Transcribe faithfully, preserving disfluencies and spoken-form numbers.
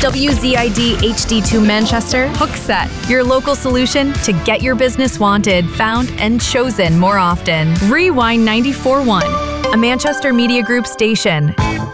W Z I D H D two Manchester, Hookset, your local solution to get your business wanted, found, and chosen more often. Rewind ninety-four point one, a Manchester Media Group station.